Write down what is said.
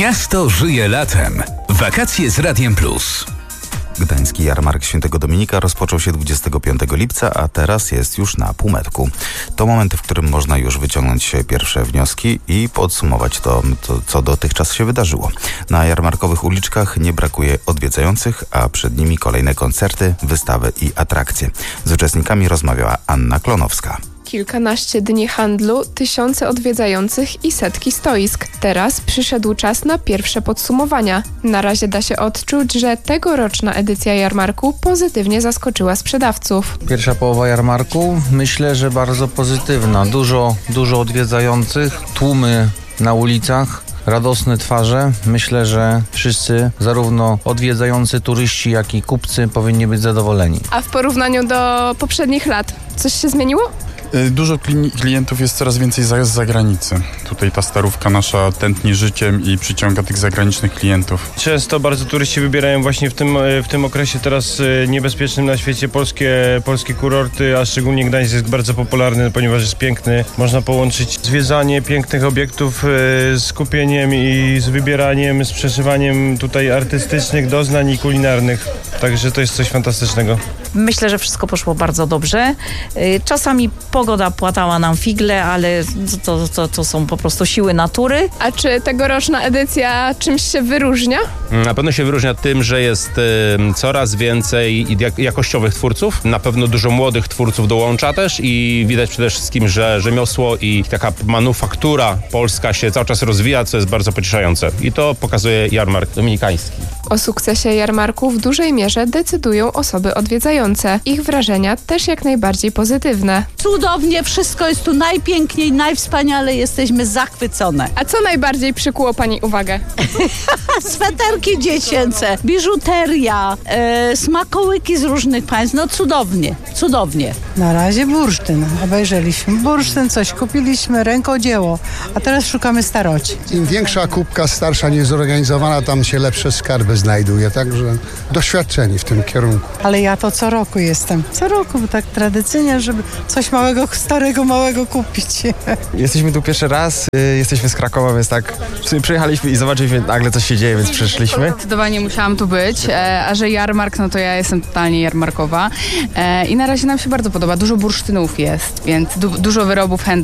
Miasto żyje latem. Wakacje z Radiem Plus. Gdański Jarmark Świętego Dominika rozpoczął się 25 lipca, a teraz jest już na półmetku. To moment, w którym można już wyciągnąć pierwsze wnioski i podsumować to, co dotychczas się wydarzyło. Na jarmarkowych uliczkach nie brakuje odwiedzających, a przed nimi kolejne koncerty, wystawy i atrakcje. Z uczestnikami rozmawiała Anna Klonowska. Kilkanaście dni handlu, tysiące odwiedzających i setki stoisk. Teraz przyszedł czas na pierwsze podsumowania. Na razie da się odczuć, że tegoroczna edycja jarmarku pozytywnie zaskoczyła sprzedawców. Pierwsza połowa jarmarku myślę, że bardzo pozytywna. Dużo odwiedzających, tłumy na ulicach. Radosne twarze. Myślę, że wszyscy, zarówno odwiedzający turyści, jak i kupcy, powinni być zadowoleni. A w porównaniu do poprzednich lat, coś się zmieniło? Dużo klientów jest coraz więcej z zagranicy. Tutaj ta starówka nasza tętni życiem i przyciąga tych zagranicznych klientów. Często bardzo turyści wybierają właśnie w tym okresie teraz niebezpiecznym na świecie polskie kurorty, a szczególnie Gdańsk jest bardzo popularny, ponieważ jest piękny. Można połączyć zwiedzanie pięknych obiektów z kupieniem i z wybieraniem, z przeżywaniem tutaj artystycznych doznań i kulinarnych. Także to jest coś fantastycznego. Myślę, że wszystko poszło bardzo dobrze. Czasami pogoda płatała nam figle, ale to są po prostu siły natury. A czy tegoroczna edycja czymś się wyróżnia? Na pewno się wyróżnia tym, że jest coraz więcej jakościowych twórców. Na pewno dużo młodych twórców dołącza też i widać przede wszystkim, że rzemiosło i taka manufaktura polska się cały czas rozwija, co jest bardzo pocieszające. I to pokazuje jarmark dominikański. O sukcesie jarmarku w dużej mierze decydują osoby odwiedzające. Ich wrażenia też jak najbardziej pozytywne. Cudownie, wszystko jest tu najpiękniej, najwspaniale, jesteśmy zachwycone. A co najbardziej przykuło Pani uwagę? Sweterki dziecięce, biżuteria, smakołyki z różnych państw, no cudownie. Na razie bursztyn. Obejrzeliśmy bursztyn, coś kupiliśmy, rękodzieło, a teraz szukamy staroci. Im większa kubka, starsza, niezorganizowana, tam się lepsze skarby znajduje, także doświadczeni w tym kierunku. Ale ja to co roku jestem. Co roku, bo tak tradycyjnie, żeby coś małego kupić. Jesteśmy tu pierwszy raz, jesteśmy z Krakowa, więc tak przyjechaliśmy i zobaczyliśmy nagle coś się dzieje, więc przyszliśmy. Zdecydowanie musiałam tu być, a że jarmark, no to ja jestem totalnie jarmarkowa i na razie nam się bardzo podoba. Dużo bursztynów jest, więc dużo wyrobów handmade.